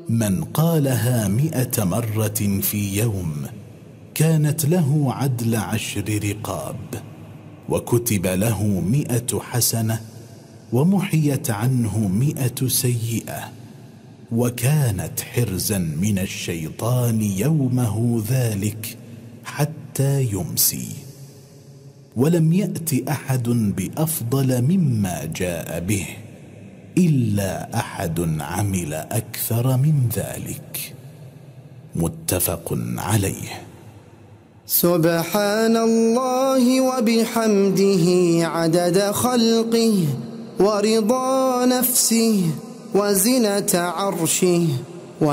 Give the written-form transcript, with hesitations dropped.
من قالها 100 مرة في يوم كانت له عدل 10 رقاب، وكتب له 100 حسنة، ومحيت عنه 100 سيئة، وكانت حرزا من الشيطان يومه ذلك حتى يمسي. ولم يأت أحد بأفضل مما جاء به إلا أحد عمل أكثر من ذلك. متفق عليه. سبحان الله وبحمده عدد خلقه ورضا نفسه وزنة عرشه